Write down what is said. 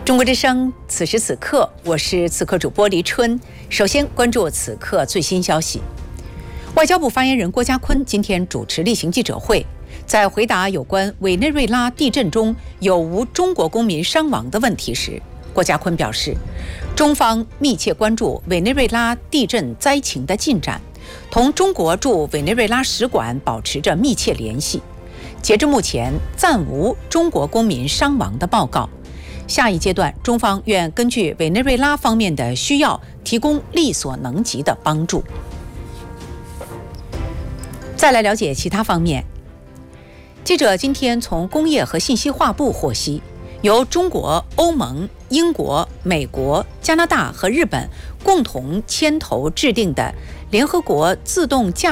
中国之声，此时此刻，我是此刻主播黎春。首先关注此刻最新消息。外交部发言人郭家坤今天主持例行记者会，在回答有关委内瑞拉地震中有无中国公民伤亡的问题时，郭家坤表示，中方密切关注委内瑞拉地震灾情的进展，同中国驻委内瑞拉使馆保持着密切联系。截至目前，暂无中国公民伤亡的报告。下一阶段，中方愿根据委内瑞拉方面的需要，提供力所能及的帮助。再来了解其他方面。记者今天从工业和信息化部获悉，由中国、欧盟、英国、美国、加拿大和日本共同牵头制定的联合国自动驾